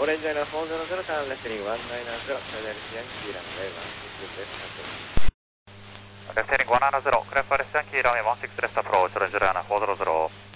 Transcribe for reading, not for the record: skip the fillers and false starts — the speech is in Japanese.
オレンジアイラン400、ターンレフテリング190、クラファレスヤンキーランウェイレフテリング170、クラファレスヤンキーランウェイ16レスアプローチ、オレンジアイラン400。